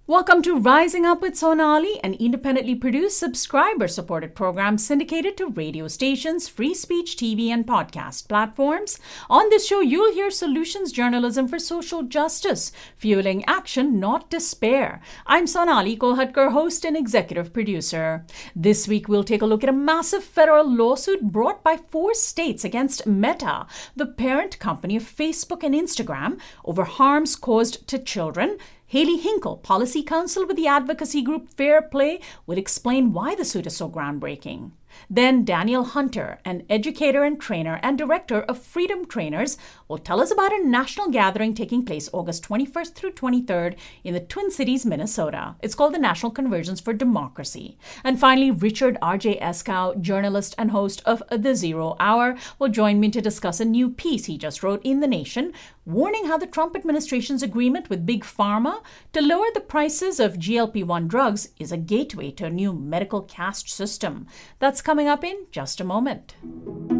Welcome to Rising Up with Sonali, an independently produced, subscriber-supported program syndicated to radio stations, free speech TV, and podcast platforms. On this show, you'll hear solutions journalism for social justice, fueling action, not despair. I'm Sonali Kolhatkar, host and executive producer. This week, we'll take a look at a massive federal lawsuit brought by 4 states against Meta, the parent company of Facebook and Instagram, over harms caused to children. Haley Hinkle, policy counsel with the advocacy group Fair Play, will explain why the suit is so groundbreaking. Then Daniel Hunter, an educator and trainer and director of Freedom Trainers, will tell us about a national gathering taking place August 21st through 23rd in the Twin Cities, Minnesota. It's called the National Convergence for Democracy. And finally, Richard R.J. Eskow, journalist and host of The Zero Hour, will join me to discuss a new piece he just wrote in The Nation, warning how the Trump administration's agreement with Big Pharma to lower the prices of GLP-1 drugs is a gateway to a new medical caste system. That's coming up in just a moment.